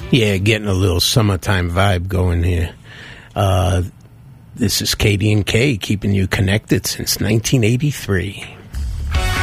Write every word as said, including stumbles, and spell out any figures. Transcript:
Yeah, getting a little summertime vibe going here. Uh, this is Katie and Kay keeping you connected since nineteen eighty-three.